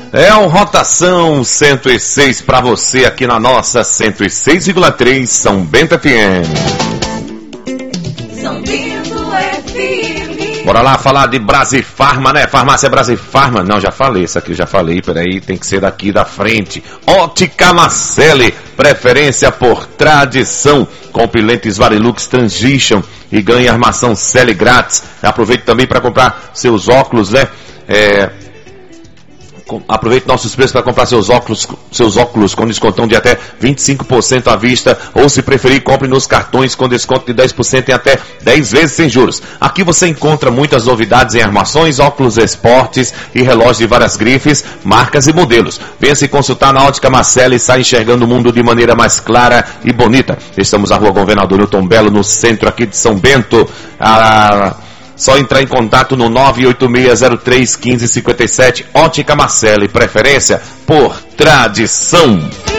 É um Rotação 106 para você aqui na nossa 106,3 São Bento FM. São Bento FM. Bora lá falar de Brasifarma, né? Farmácia Brasifarma. Não, já falei, isso aqui eu já falei, peraí, tem que ser daqui da frente. Ótica Marcele, preferência por tradição. Compre lentes Varilux Transition e ganhe armação Cele grátis. Aproveite também para comprar seus óculos, né? Aproveite nossos preços para comprar seus óculos com descontão de até 25% à vista, ou se preferir, compre nos cartões com desconto de 10% em até 10 vezes sem juros. Aqui você encontra muitas novidades em armações, óculos esportes e relógios de várias grifes, marcas e modelos. Venha se consultar na Ótica Marcele e saia enxergando o mundo de maneira mais clara e bonita. Estamos na Rua Governador Newton Belo, no centro aqui de São Bento. Só entrar em contato no 986031557. Ótica Marcele, preferência por tradição.